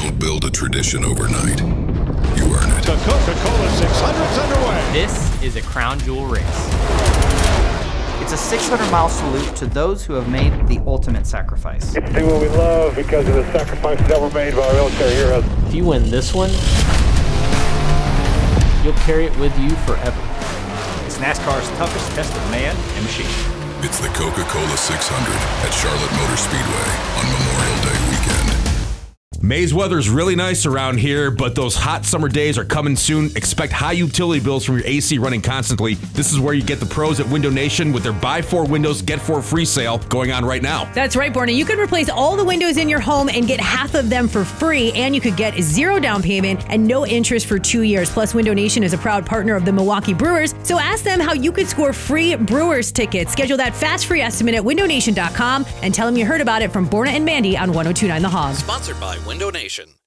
don't build a tradition overnight. You earn it. The Coca-Cola 600's underway. This is a crown jewel race. It's a 600-mile salute to those who have made the ultimate sacrifice. It's do what we love because of the sacrifices that were made by our military heroes. If you win this one, you'll carry it with you forever. It's NASCAR's toughest test of man and machine. It's the Coca-Cola 600 at Charlotte Motor Speedway on Memorial Day weekend. May's weather is really nice around here, but those hot summer days are coming soon. Expect high utility bills from your AC running constantly. This is where you get the pros at Window Nation with their buy 4 windows, get 4 free sale going on right now. That's right, Borna. You can replace all the windows in your home and get half of them for free, and you could get 0 down payment and no interest for 2 years. Plus, Window Nation is a proud partner of the Milwaukee Brewers, so ask them how you could score free Brewers tickets. Schedule that fast free estimate at windownation.com and tell them you heard about it from Borna and Mandy on 102.9 The Hog. Sponsored by Window Nation.